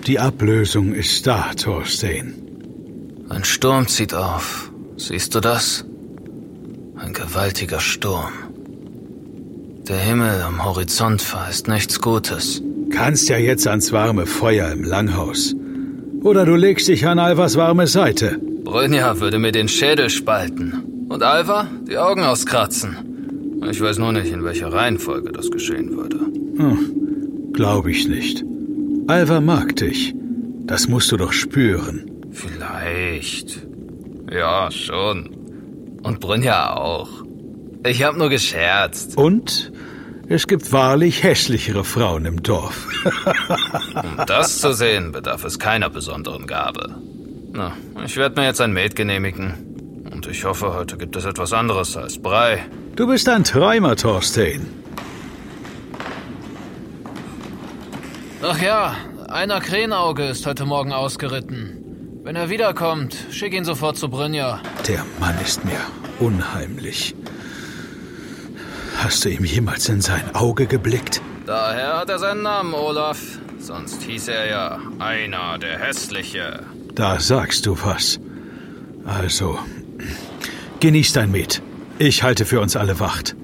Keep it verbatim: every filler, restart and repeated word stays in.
Die Ablösung ist da, Thorstein. Ein Sturm zieht auf. Siehst du das? Ein gewaltiger Sturm. Der Himmel am Horizont verheißt nichts Gutes. Kannst ja jetzt ans warme Feuer im Langhaus. Oder du legst dich an Alvars warme Seite. Brynja würde mir den Schädel spalten. Und Alva die Augen auskratzen. Ich weiß nur nicht, in welcher Reihenfolge das geschehen würde. Hm, glaub ich nicht. Alva mag dich. Das musst du doch spüren. Vielleicht. Ja, schon. Und Brynja auch. Ich hab nur gescherzt. Und es gibt wahrlich hässlichere Frauen im Dorf. Um das zu sehen, bedarf es keiner besonderen Gabe. Na, ich werde mir jetzt ein Met genehmigen. Und ich hoffe, heute gibt es etwas anderes als Brei. Du bist ein Träumer, Thorstein. Ach ja, einer Krähenauge ist heute Morgen ausgeritten. Wenn er wiederkommt, schick ihn sofort zu Brynja. Der Mann ist mir unheimlich. Hast du ihm jemals in sein Auge geblickt? Daher hat er seinen Namen, Olaf. Sonst hieß er ja Einer der Hässliche. Da sagst du was. Also, genieß dein Met. Ich halte für uns alle Wacht.